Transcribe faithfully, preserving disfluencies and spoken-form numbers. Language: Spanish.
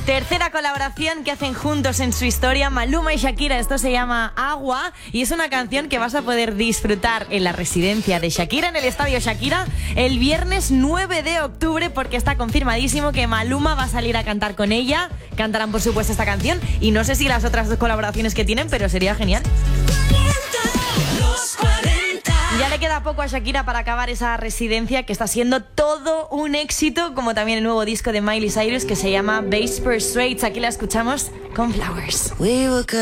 Tercera colaboración que hacen juntos en su historia, Maluma y Shakira. Esto se llama Agua y es una canción que vas a poder disfrutar en la residencia de Shakira, en el estadio Shakira, el viernes nueve de octubre, porque está confirmadísimo que Maluma va a salir a cantar con ella. Cantarán, por supuesto, esta canción y no sé si las otras dos colaboraciones que tienen, pero sería genial. Ya le queda poco a Shakira para acabar esa residencia que está siendo todo un éxito, como también el nuevo disco de Miley Cyrus que se llama Bass Persuades. Aquí la escuchamos con Flowers.